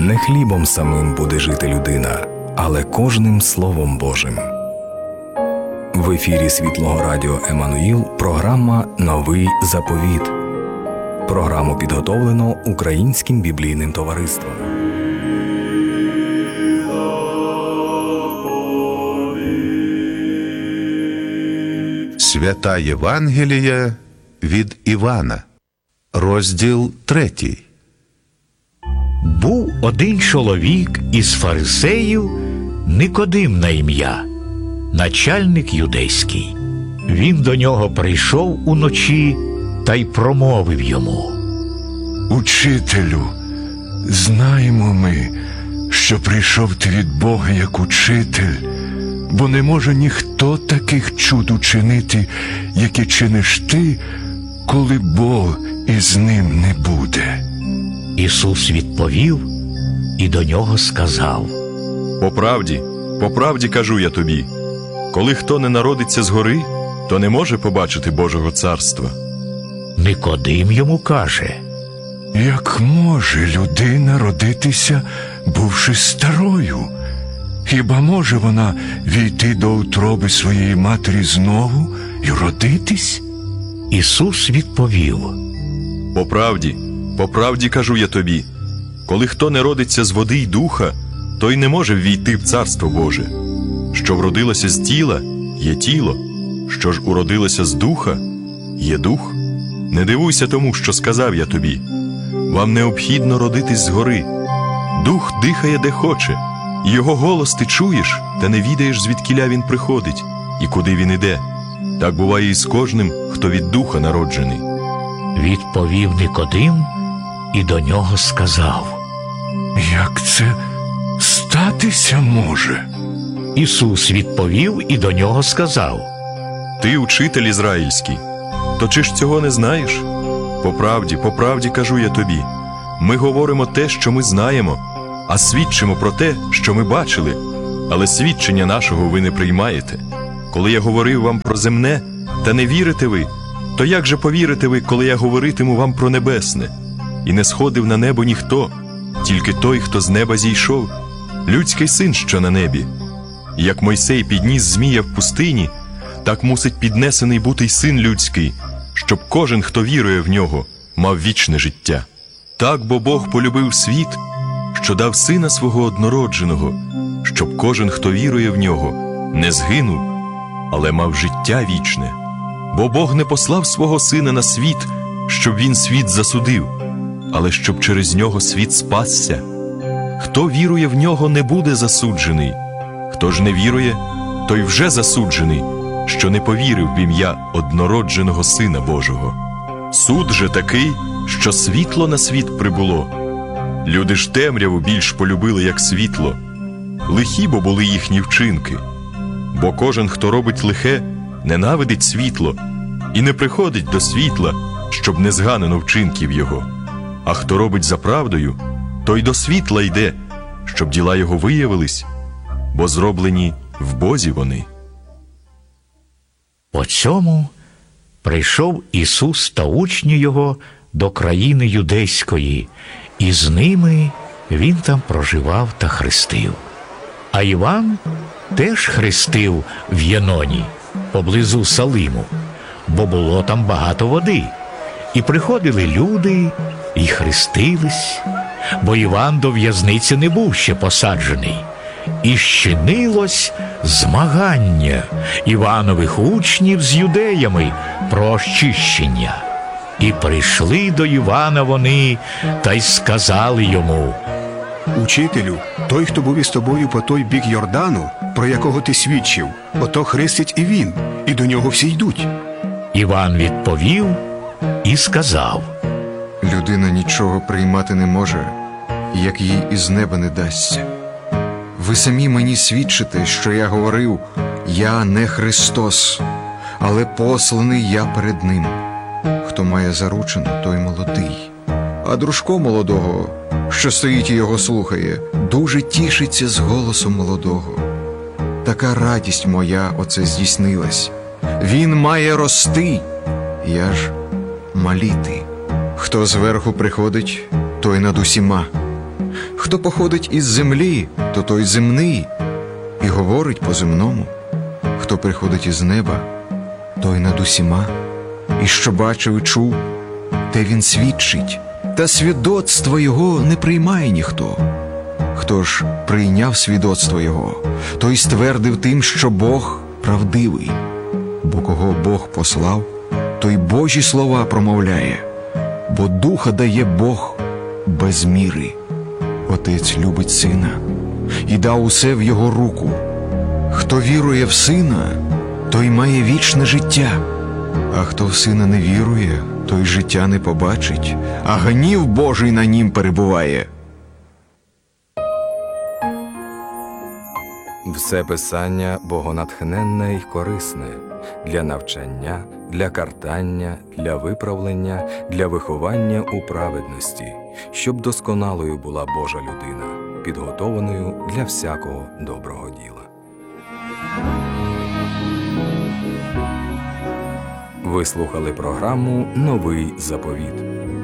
Не хлібом самим буде жити людина, але кожним Словом Божим. В ефірі Світлого Радіо Еммануїл програма «Новий заповіт». Програму підготовлено Українським біблійним товариством. Свята Євангелія від Івана. Розділ 3. Був один чоловік із фарисеїв, Никодим на ім'я, начальник юдейський. Він до нього прийшов уночі та й промовив йому: «Учителю, знаємо ми, що прийшов ти від Бога як учитель, бо не може ніхто таких чуд учинити, які чиниш ти, коли Бог із ним не буде». Ісус відповів і до нього сказав: По правді кажу я тобі, коли хто не народиться згори, то не може побачити Божого царства. Никодим йому каже: Як може людина родитися, бувши старою? Хіба може вона війти до утроби своєї матері знову і родитись? Ісус відповів: По правді кажу я тобі, коли хто не родиться з води й духа, той не може ввійти в Царство Боже. Що вродилося з тіла, є тіло, що ж уродилося з духа, є дух. Не дивуйся тому, що сказав я тобі. Вам необхідно родитись згори. Дух дихає де хоче, і його голос ти чуєш, та не відаєш, звідкіля він приходить, і куди він іде. Так буває і з кожним, хто від духа народжений. Відповів Никодим і до нього сказав: Як це статися може? Ісус відповів і до нього сказав: Ти учитель ізраїльський, то чи ж цього не знаєш? По правді кажу я тобі, ми говоримо те, що ми знаємо, а свідчимо про те, що ми бачили, але свідчення нашого ви не приймаєте. Коли я говорив вам про земне, та не вірите ви, то як же повірите ви, коли я говоритиму вам про небесне? І не сходив на небо ніхто, тільки той, хто з неба зійшов, людський син, що на небі. І як Мойсей підніс змія в пустині, так мусить піднесений бути й син людський, щоб кожен, хто вірує в нього, мав вічне життя. Так бо Бог полюбив світ, що дав сина свого однородженого, щоб кожен, хто вірує в нього, не згинув, але мав життя вічне. Бо Бог не послав свого сина на світ, щоб він світ засудив, але щоб через нього світ спасся. Хто вірує в нього, не буде засуджений. Хто ж не вірує, той вже засуджений, що не повірив в ім'я однородженого Сина Божого. Суд же такий, що світло на світ прибуло. Люди ж темряву більш полюбили, як світло. Лихі бо були їхні вчинки. Бо кожен, хто робить лихе, ненавидить світло і не приходить до світла, щоб не зганено вчинків його. А хто робить за правдою, той до світла йде, щоб діла його виявились, бо зроблені в Бозі вони. По цьому прийшов Ісус та учні Його до країни юдейської, і з ними Він там проживав та хрестив. А Іван теж хрестив в Єноні, поблизу Салиму, бо було там багато води. І приходили люди, і хрестились, бо Іван до в'язниці не був ще посаджений. І щинилось змагання Іванових учнів з юдеями про очищення. І прийшли до Івана вони, та й сказали йому: «Учителю, той, хто був із тобою по той бік Йордану, про якого ти свідчив, ото хрестить і він, і до нього всі йдуть». Іван відповів і сказав: Людина нічого приймати не може, як їй із неба не дасться. Ви самі мені свідчите, що я говорив: я не Христос, але посланий я перед ним. Хто має заручину, той молодий. А дружко молодого, що стоїть і його слухає, дуже тішиться з голосом молодого. Така радість моя оце здійснилась. Він має рости, я ж маліти. Хто зверху приходить, той над усіма. Хто походить із землі, то той земний, і говорить по-земному. Хто приходить із неба, той над усіма, і що бачив і чув, те він свідчить, та свідоцтво його не приймає ніхто. Хто ж прийняв свідоцтво його, той ствердив тим, що Бог правдивий. Бо кого Бог послав, той Божі слова промовляє, бо духа дає Бог без міри. Отець любить сина і дав усе в його руку. Хто вірує в сина, той має вічне життя, а хто в сина не вірує, той життя не побачить, а гнів Божий на нім перебуває. Все писання богонатхненне й корисне для навчання, для картання, для виправлення, для виховання у праведності, щоб досконалою була Божа людина, підготованою для всякого доброго діла. Ви слухали програму «Новий заповіт».